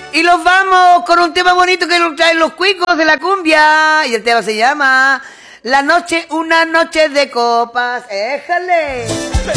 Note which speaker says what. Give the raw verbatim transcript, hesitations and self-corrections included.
Speaker 1: Y los vamos con un tema bonito que nos traen los cuicos de la cumbia. Y el tema se llama La noche, una noche de copas. ¡Éjale!